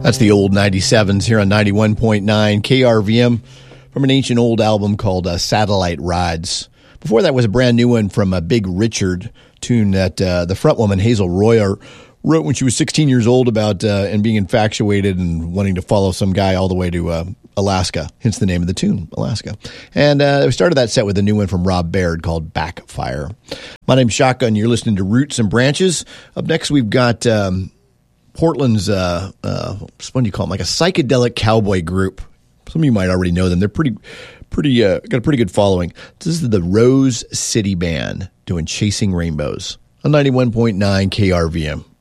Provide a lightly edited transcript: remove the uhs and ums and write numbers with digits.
That's the old 97s here on 91.9 KRVM from an ancient old album called Satellite Rides. Before that was a brand new one from Big Richard, tune that the front woman Hazel Royer wrote when she was 16 years old about and being infatuated and wanting to follow some guy all the way to Alaska, hence the name of the tune, Alaska. And we started that set with a new one from Rob Baird called Backfire. My name's Shotgun. You're listening to Roots and Branches. Up next, we've got Portland's, what do you call them, like a psychedelic cowboy group. Some of you might already know them. They're pretty, got a pretty good following. This is the Rose City Band doing Chasing Rainbows on 91.9 KRVM.